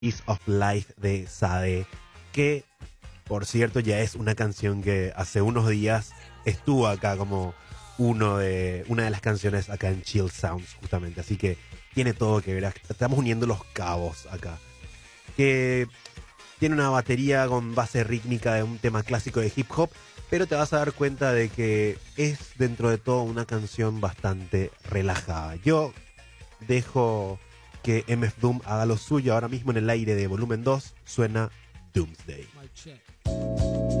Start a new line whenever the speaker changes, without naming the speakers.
Piece of Life de Sade, que por cierto ya es una canción que hace unos días estuvo acá como una de las canciones acá en Chill Sounds justamente, así que tiene todo que ver, estamos uniendo los cabos acá, que tiene una batería con base rítmica de un tema clásico de hip hop, pero te vas a dar cuenta de que es dentro de todo una canción bastante relajada. Yo dejo que MF Doom haga lo suyo. Ahora mismo en el aire de volumen 2 suena Doomsday.